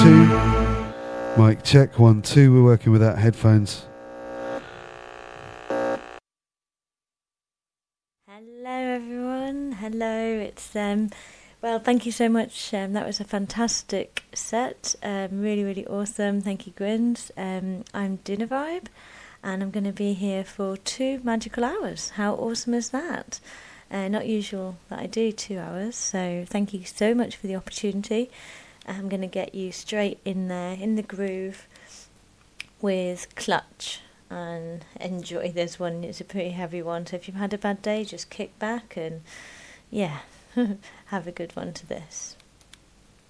2. Mic check 1 2. We're working without headphones. Hello everyone. Hello. It's well, thank you so much. That was a fantastic set. Really, really awesome. Thank you, Gwyn. I'm Dinner Vibe, and I'm going to be here for 2 magical hours. How awesome is that? Not usual that I do 2 hours, so thank you so much for the opportunity. I'm going to get you straight in there, in the groove, with Clutch, and enjoy this one. It's a pretty heavy one, so if you've had a bad day, just kick back and, yeah, have a good one to this.